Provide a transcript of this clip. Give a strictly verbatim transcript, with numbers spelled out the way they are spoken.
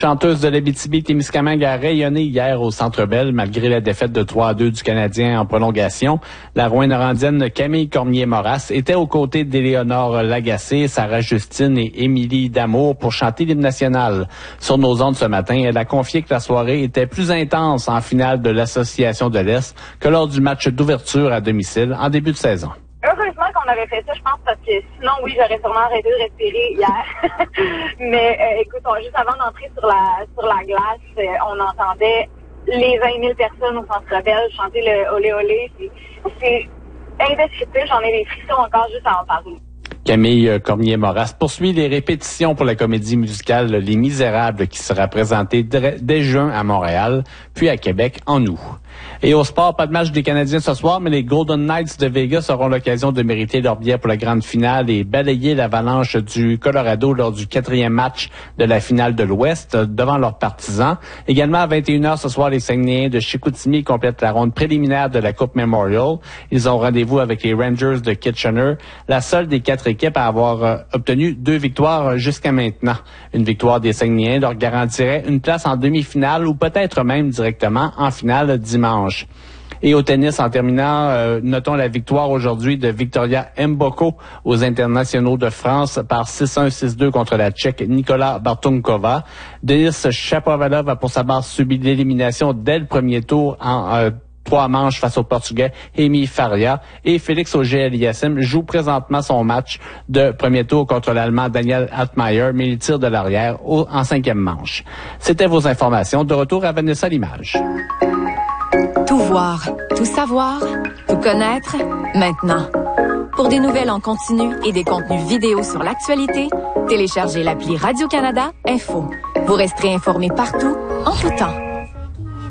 Chanteuse de l'Abitibi-Témiscamingue a rayonné hier au Centre Bell malgré la défaite de trois à deux du Canadien en prolongation. La Rouyn-Norandienne Camille Cormier-Moras était aux côtés d'Éléonore Lagacé, Sarah Justine et Émilie Damour pour chanter l'hymne national. Sur nos ondes ce matin, elle a confié que la soirée était plus intense en finale de l'Association de l'Est que lors du match d'ouverture à domicile en début de saison. Heureusement qu'on avait fait ça, je pense, parce que sinon, oui, j'aurais sûrement arrêté de respirer hier. Mais euh, écoute, on, juste avant d'entrer sur la sur la glace, euh, on entendait les vingt mille personnes au Centre Bell chanter le olé olé. C'est, c'est indescriptible, j'en ai des frissons encore juste à en parler. Camille Cormier-Moras poursuit les répétitions pour la comédie musicale Les Misérables qui sera présentée dès juin à Montréal, puis à Québec en août. Et au sport, pas de match des Canadiens ce soir, mais les Golden Knights de Vegas auront l'occasion de mériter leur billet pour la grande finale et balayer l'Avalanche du Colorado lors du quatrième match de la finale de l'Ouest devant leurs partisans. Également à vingt et une heures ce soir, les Saguenayens de Chicoutimi complètent la ronde préliminaire de la Coupe Memorial. Ils ont rendez-vous avec les Rangers de Kitchener, la seule des quatre équipes à avoir euh, obtenu deux victoires jusqu'à maintenant. Une victoire des Saguenayens leur garantirait une place en demi-finale ou peut-être même directement en finale dimanche. Et au tennis, en terminant, euh, notons la victoire aujourd'hui de Victoria Mboko aux internationaux de France par six un six deux contre la Tchèque Nikola Bartunkova. Denis Shapovalov a pour sa part subi l'élimination dès le premier tour en euh, trois manches face au Portugais Emi Faria. Et Félix Auger-Aliassime joue présentement son match de premier tour contre l'Allemand Daniel Altmaier, mais il tire de l'arrière au, en cinquième manche. C'était vos informations. De retour à Vanessa Limage. Tout voir, tout savoir, tout connaître, maintenant. Pour des nouvelles en continu et des contenus vidéo sur l'actualité, téléchargez l'appli Radio-Canada Info. Vous resterez informé partout, en tout temps.